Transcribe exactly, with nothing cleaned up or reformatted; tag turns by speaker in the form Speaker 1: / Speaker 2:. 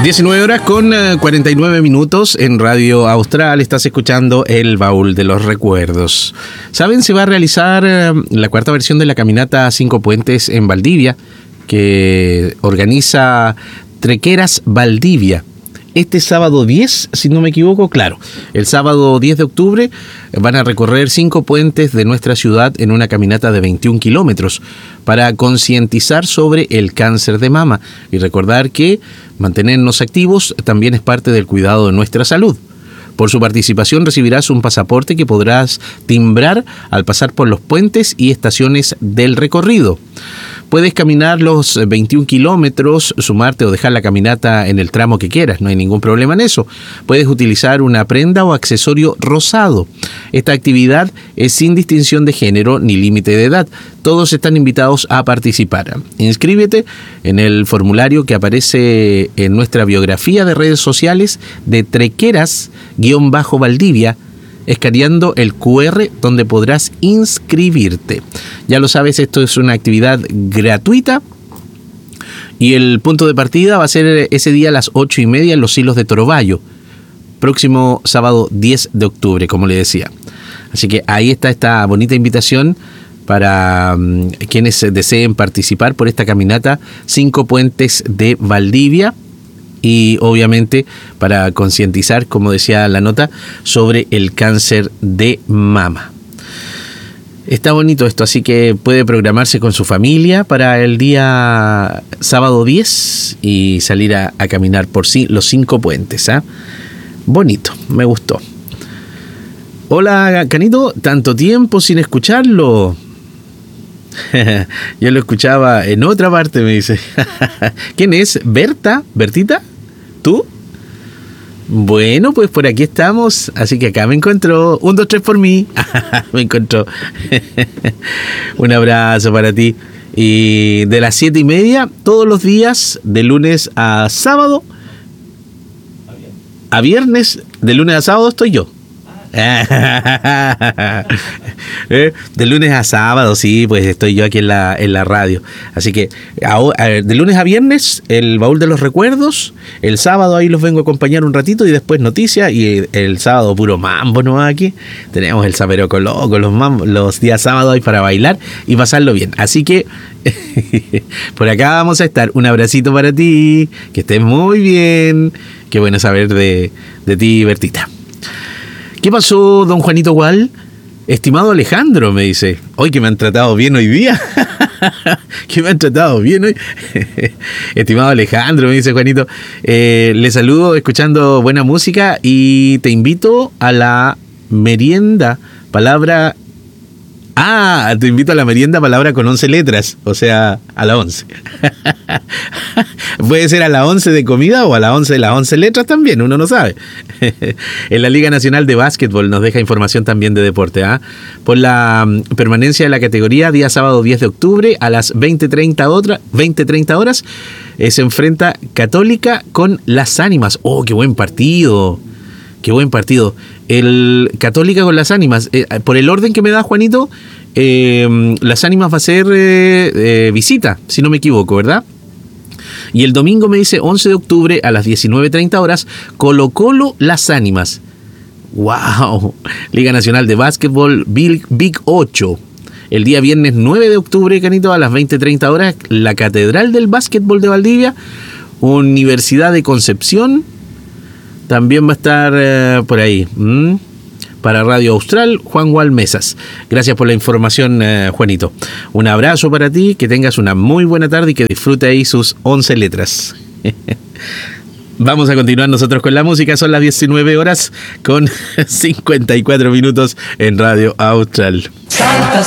Speaker 1: diecinueve horas con cuarenta y nueve minutos en Radio Austral. Estás escuchando El Baúl de los Recuerdos. ¿Saben? Se va a realizar la cuarta versión de la caminata Cinco Puentes en Valdivia, que organiza Trequeras Valdivia. Este sábado diez, si no me equivoco, claro, el sábado diez de octubre van a recorrer cinco puentes de nuestra ciudad en una caminata de veintiún kilómetros para concientizar sobre el cáncer de mama y recordar que mantenernos activos también es parte del cuidado de nuestra salud. Por su participación recibirás un pasaporte que podrás timbrar al pasar por los puentes y estaciones del recorrido. Puedes caminar los veintiún kilómetros, sumarte o dejar la caminata en el tramo que quieras, no hay ningún problema en eso. Puedes utilizar una prenda o accesorio rosado. Esta actividad es sin distinción de género ni límite de edad. Todos están invitados a participar. Inscríbete en el formulario que aparece en nuestra biografía de redes sociales de Trequeras-Valdivia, escaneando el cu erre donde podrás inscribirte. Ya lo sabes, esto es una actividad gratuita y el punto de partida va a ser ese día a las ocho y media en los Silos de Torobayo, próximo sábado diez de octubre, como le decía. Así que ahí está esta bonita invitación para um, quienes deseen participar por esta caminata Cinco Puentes de Valdivia. Y obviamente para concientizar, como decía la nota, sobre el cáncer de mama. Está bonito esto, así que puede programarse con su familia para el día sábado diez y salir a, a caminar por sí los cinco puentes. ¿eh? Bonito, me gustó. Hola, Canito, tanto tiempo sin escucharlo. Yo lo escuchaba en otra parte, me dice. ¿Quién es? ¿Berta? ¿Bertita? ¿Tú? Bueno, pues por aquí estamos. Así que acá me encontró. Un, dos, tres por mí. Me encontró. Un abrazo para ti. Y de las siete y media, todos los días, de lunes a sábado. A viernes, de lunes a sábado estoy yo. De lunes a sábado, sí, pues estoy yo aquí en la, en la radio. Así que de lunes a viernes el Baúl de los Recuerdos. El sábado ahí los vengo a acompañar un ratito y después noticias. Y el sábado puro mambo, ¿no? Aquí tenemos el Saperoco Loco. Los, mambo, los días sábados hay para bailar y pasarlo bien. Así que por acá vamos a estar. Un abracito para ti, que estés muy bien. Qué bueno saber de, de ti, Bertita. ¿Qué pasó, don Juanito Gual? Estimado Alejandro, me dice. Hoy que me han tratado bien hoy día. Que me han tratado bien hoy. Estimado Alejandro, me dice Juanito. Eh, le saludo escuchando buena música y te invito a la merienda. Palabra... Ah, te invito a la merienda, palabra con once letras, o sea, a la once. Puede ser a la once de comida o a la once de las once letras también, uno no sabe. En la Liga Nacional de Básquetbol nos deja información también de deporte. ¿eh? Por la permanencia de la categoría, día sábado diez de octubre a las veinte treinta horas, eh, se enfrenta Católica con Las Ánimas. ¡Oh, qué buen partido! Qué buen partido. El Católica con Las Ánimas. Eh, por el orden que me da Juanito, eh, Las Ánimas va a ser eh, eh, visita, si no me equivoco, ¿verdad? Y el domingo me dice once de octubre a las diecinueve treinta horas, Colo Colo Las Ánimas. ¡Wow! Liga Nacional de Básquetbol Big, Big ocho. El día viernes nueve de octubre, Canito, a las veinte treinta horas, la Catedral del Básquetbol de Valdivia, Universidad de Concepción. También va a estar eh, por ahí. ¿Mm? Para Radio Austral, Juan Gual Mesas. Gracias por la información, eh, Juanito. Un abrazo para ti, que tengas una muy buena tarde y que disfrute ahí sus once letras. Vamos a continuar nosotros con la música. Son las diecinueve horas con cincuenta y cuatro minutos en Radio Austral.